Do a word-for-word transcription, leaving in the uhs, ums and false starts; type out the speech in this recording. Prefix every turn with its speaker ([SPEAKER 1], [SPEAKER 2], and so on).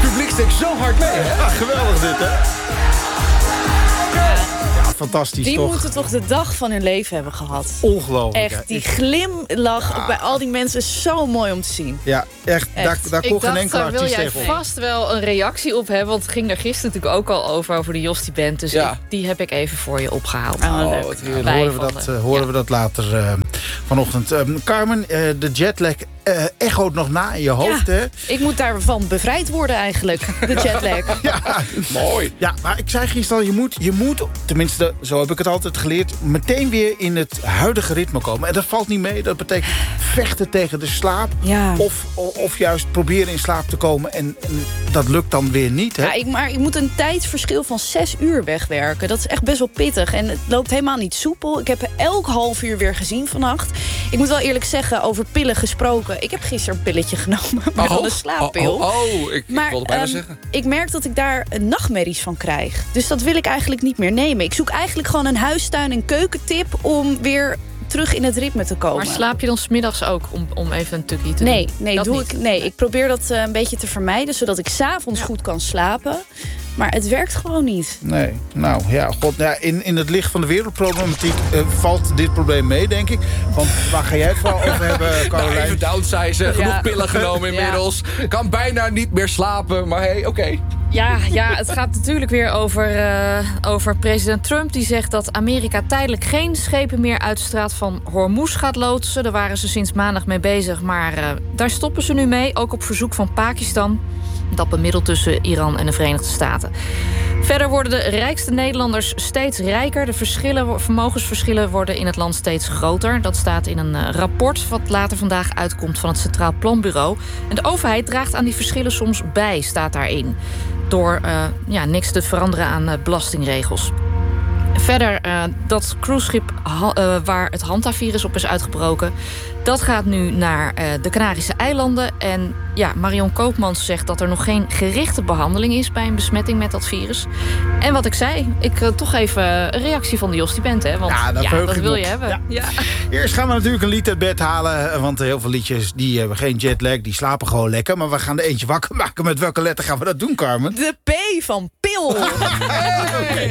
[SPEAKER 1] publiek steekt zo hard mee, hè?
[SPEAKER 2] Ja, geweldig dit, hè? Fantastisch,
[SPEAKER 3] die
[SPEAKER 2] toch?
[SPEAKER 3] moeten toch de dag van hun leven hebben gehad.
[SPEAKER 2] Ongelooflijk.
[SPEAKER 3] Echt, die
[SPEAKER 2] Ik-
[SPEAKER 3] glimlach
[SPEAKER 2] Ja.
[SPEAKER 3] ook bij al die mensen is zo mooi om te zien.
[SPEAKER 2] Ja, echt.
[SPEAKER 3] Echt.
[SPEAKER 2] Daar, daar
[SPEAKER 4] Ik
[SPEAKER 2] kon geen
[SPEAKER 4] dacht,
[SPEAKER 2] enkele
[SPEAKER 4] daar wil
[SPEAKER 2] artiest
[SPEAKER 4] jij
[SPEAKER 2] tegen op.
[SPEAKER 4] vast wel een reactie op hebben. Want het ging daar gisteren natuurlijk ook al over, over de Jostie Band. Dus
[SPEAKER 1] Ja.
[SPEAKER 4] ik- die heb ik even voor je opgehaald.
[SPEAKER 3] Ah,
[SPEAKER 1] Oh,
[SPEAKER 3] leuk.
[SPEAKER 1] wat heerlijk.
[SPEAKER 4] Wij
[SPEAKER 2] Horen we
[SPEAKER 4] van
[SPEAKER 2] dat,
[SPEAKER 4] de-
[SPEAKER 2] eh, horen
[SPEAKER 4] ja.
[SPEAKER 2] we dat later eh, vanochtend. Um, Carmen, eh, de jetlag eh, echoot nog na in je hoofd,
[SPEAKER 3] Ja.
[SPEAKER 2] hè?
[SPEAKER 3] Ik moet daarvan bevrijd worden eigenlijk, de jetlag.
[SPEAKER 2] Ja,
[SPEAKER 1] Mooi.
[SPEAKER 2] ja, maar ik zei gisteren al, je moet, je moet, tenminste, zo heb ik het altijd geleerd, meteen weer in het huidige ritme komen. En dat valt niet mee. Dat betekent vechten tegen de slaap.
[SPEAKER 3] Ja.
[SPEAKER 2] Of, of juist proberen in slaap te komen. En, en dat lukt dan weer niet, hè?
[SPEAKER 3] Ja, ik, maar ik moet een tijdsverschil van zes uur wegwerken. Dat is echt best wel pittig. En het loopt helemaal niet soepel. Ik heb elk half uur weer gezien vannacht. Ik moet wel eerlijk zeggen, over pillen gesproken. Ik heb gisteren een pilletje genomen. Maar dan een slaappil.
[SPEAKER 1] Oh, oh, oh, ik,
[SPEAKER 3] Maar
[SPEAKER 1] ik wilde bijna
[SPEAKER 3] ehm,
[SPEAKER 1] zeggen.
[SPEAKER 3] ik merk dat ik daar een nachtmerries van krijg. Dus dat wil ik eigenlijk niet meer nemen. Ik zoek eigenlijk gewoon een huistuin- en keukentip om weer terug in het ritme te komen.
[SPEAKER 4] Maar slaap je dan 's middags ook om, om even een tukkie te
[SPEAKER 3] Nee,
[SPEAKER 4] doen?
[SPEAKER 3] nee,
[SPEAKER 4] Dat
[SPEAKER 3] doe
[SPEAKER 4] niet.
[SPEAKER 3] ik, nee, ik probeer dat eh, een beetje te vermijden, zodat ik 's avonds goed kan slapen. Maar het werkt gewoon niet.
[SPEAKER 2] Nee, nou ja, god, ja, in, in het licht van de wereldproblematiek eh, valt dit probleem mee, denk ik. Want waar ga jij het vooral over hebben,
[SPEAKER 1] Nou,
[SPEAKER 2] Carolijn?
[SPEAKER 1] even downsizen. Genoeg
[SPEAKER 3] Ja.
[SPEAKER 1] pillen genomen inmiddels. Kan bijna niet meer slapen. Maar hey, oké.
[SPEAKER 4] Ja, ja, het gaat natuurlijk weer over, eh, over president Trump. Die zegt dat Amerika tijdelijk geen schepen meer uit de straat van Hormuz gaat loodsen. Daar waren ze sinds maandag mee bezig, maar uh, daar stoppen ze nu mee. Ook op verzoek van Pakistan. Dat bemiddelt tussen Iran en de Verenigde Staten. Verder worden de rijkste Nederlanders steeds rijker. De verschillen, vermogensverschillen worden in het land steeds groter. Dat staat in een uh, rapport wat later vandaag uitkomt van het Centraal Planbureau. En de overheid draagt aan die verschillen soms bij, staat daarin. Door uh, ja, niks te veranderen aan uh, belastingregels. Verder, uh, dat cruiseschip ha- uh, waar het hantavirus op is uitgebroken, dat gaat nu naar uh, de Canarische eilanden. En ja, Marion Koopmans zegt dat er nog geen gerichte behandeling is bij een besmetting met dat virus. En wat ik zei, ik uh, toch even een reactie van de Jostie Band, hè? Want
[SPEAKER 2] Ja, daar
[SPEAKER 4] ja,
[SPEAKER 2] verheug
[SPEAKER 4] dat
[SPEAKER 2] ik
[SPEAKER 4] wil
[SPEAKER 2] me
[SPEAKER 4] je
[SPEAKER 2] op.
[SPEAKER 4] hebben.
[SPEAKER 2] Ja.
[SPEAKER 4] Ja.
[SPEAKER 2] Eerst gaan we natuurlijk een lied uit bed halen. Want heel veel liedjes die hebben geen jetlag, die slapen gewoon lekker. Maar we gaan er eentje wakker maken. Met welke letter gaan we dat doen, Carmen?
[SPEAKER 3] De P van pil.
[SPEAKER 2] Oké.